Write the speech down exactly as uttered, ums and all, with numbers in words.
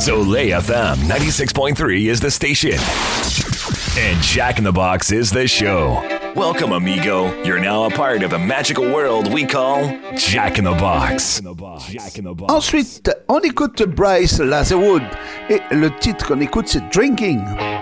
Soleil F M ninety-six point three is the station. And Jack in the Box is the show. Welcome, amigo. You're now a part of the magical world we call Jack in the Box. Ensuite, on écoute Bryce Lazarwood et le titre qu'on écoute, c'est Drinking.